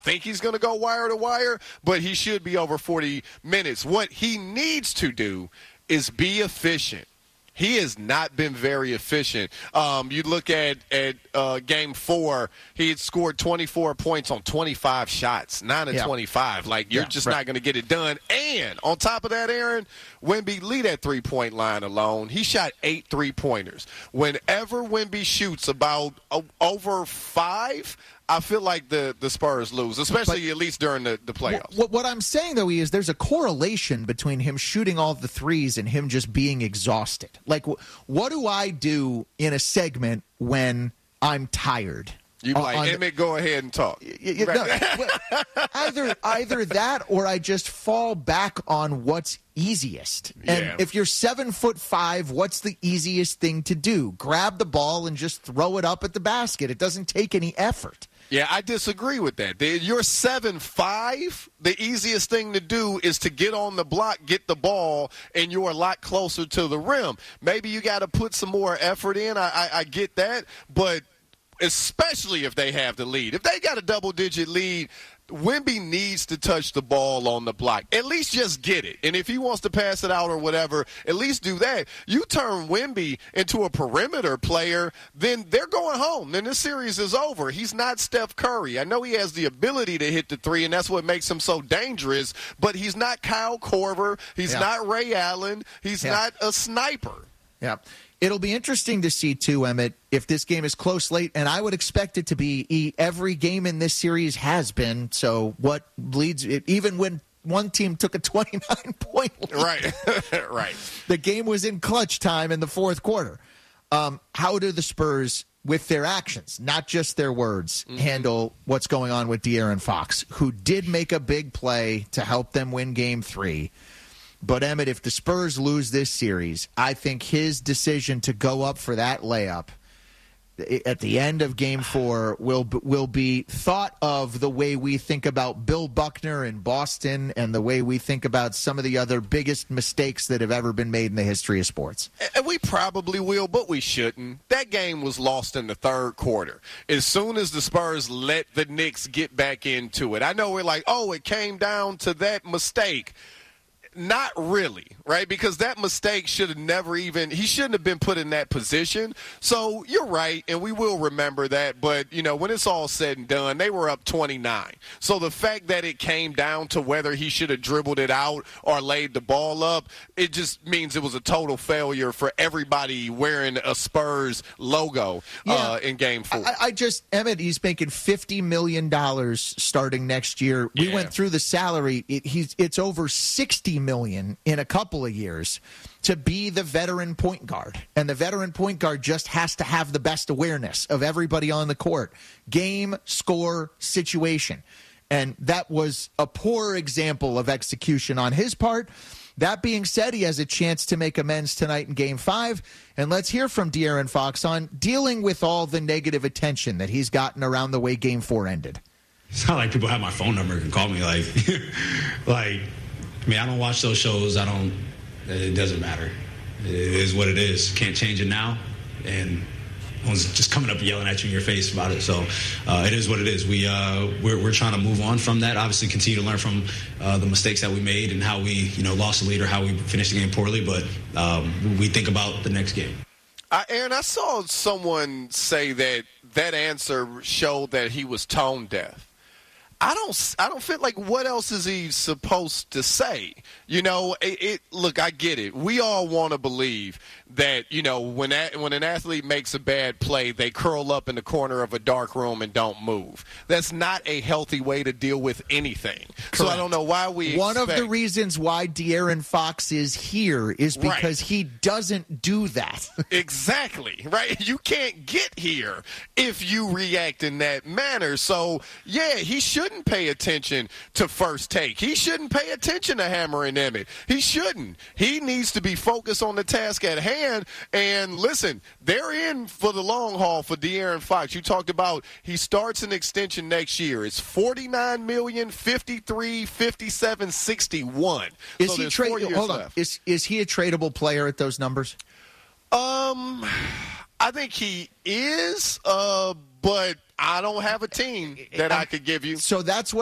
think he's going to go wire to wire, but he should be over 40 minutes. What he needs to do is be efficient. He has not been very efficient. You look at Game 4, he had scored 24 points on 25 shots, 9 of 25. Like, you're just not going to get it done. And on top of that, Aaron, Wemby lead that three-point line alone. He shot 8 3-pointers. Whenever Wemby shoots about over 5, I feel like the Spurs lose, especially at least during the playoffs. What I'm saying, though, is there's a correlation between him shooting all the threes and him just being exhausted. Like, what do I do in a segment when I'm tired? You like, Emmett, go ahead and talk. Either that or I just fall back on what's easiest. And if you're 7'5", what's the easiest thing to do? Grab the ball and just throw it up at the basket. It doesn't take any effort. Yeah, I disagree with that. You're 7'5". The easiest thing to do is to get on the block, get the ball, and you're a lot closer to the rim. Maybe you got to put some more effort in. I get that, but especially if they have the lead. If they got a double-digit lead, Wemby needs to touch the ball on the block. At least just get it. And if he wants to pass it out or whatever, at least do that. You turn Wemby into a perimeter player, then they're going home. Then this series is over. He's not Steph Curry. I know he has the ability to hit the three, and that's what makes him so dangerous, but he's not Kyle Korver. He's not Ray Allen. He's not a sniper. Yeah. It'll be interesting to see, too, Emmett, if this game is close late, and I would expect it to be. Every game in this series has been. So what leads, even when one team took a 29-point lead. Right. The game was in clutch time in the fourth quarter. How do the Spurs, with their actions, not just their words, handle what's going on with De'Aaron Fox, who did make a big play to help them win Game 3? But, Emmett, if the Spurs lose this series, I think his decision to go up for that layup at the end of Game 4 will be thought of the way we think about Bill Buckner in Boston and the way we think about some of the other biggest mistakes that have ever been made in the history of sports. And we probably will, but we shouldn't. That game was lost in the third quarter. As soon as the Spurs let the Knicks get back into it. I know we're like, oh, it came down to that mistake. Not really, right? Because that mistake should have never even – he shouldn't have been put in that position. So you're right, and we will remember that. But, when it's all said and done, they were up 29. So the fact that it came down to whether he should have dribbled it out or laid the ball up, it just means it was a total failure for everybody wearing a Spurs logo in Game 4. Emmett, he's making $50 million starting next year. We went through the salary. It's over $60 million in a couple of years to be the veteran point guard. And the veteran point guard just has to have the best awareness of everybody on the court. Game, score, situation. And that was a poor example of execution on his part. That being said, he has a chance to make amends tonight in Game 5. And let's hear from De'Aaron Fox on dealing with all the negative attention that he's gotten around the way Game 4 ended. It's not like people have my phone number and can call me I don't watch those shows. It doesn't matter. It is what it is. Can't change it now. And no one's just coming up and yelling at you in your face about it. So it is what it is. We're trying to move on from that. Obviously, continue to learn from the mistakes that we made and how we lost the lead or how we finished the game poorly. But we think about the next game. Aaron, I saw someone say that answer showed that he was tone deaf. I don't feel like what else is he supposed to say? Look, I get it. We all want to believe that, when an athlete makes a bad play, they curl up in the corner of a dark room and don't move. That's not a healthy way to deal with anything. Correct. So I don't know why One of the reasons why De'Aaron Fox is here is because he doesn't do that. Exactly, right? You can't get here if you react in that manner. So, he shouldn't pay attention to first take. He shouldn't pay attention to Hammer and Emmett. He shouldn't. He needs to be focused on the task at hand. And listen, they're in for the long haul for De'Aaron Fox. You talked about he starts an extension next year. It's $49 million, $53, $57, $61. Is he tradable? Hold on. Is he a tradable player at those numbers? I think he is, but I don't have a team that I could give you. So that's what